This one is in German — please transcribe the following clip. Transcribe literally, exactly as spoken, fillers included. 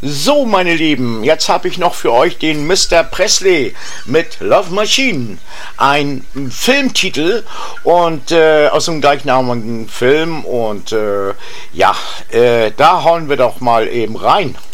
So, meine Lieben, jetzt habe ich noch für euch den Mister Presley mit Love Machine, ein Filmtitel und äh, aus dem gleichnamigen Film und äh, ja, äh, da hauen wir doch mal eben rein.